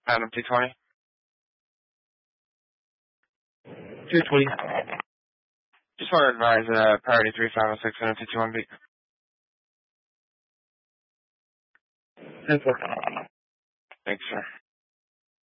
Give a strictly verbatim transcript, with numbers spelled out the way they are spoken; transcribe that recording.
Adam two twenty. two twenty. Just want to advise uh, priority three five oh six and two two one B. ten four. Thanks, sir.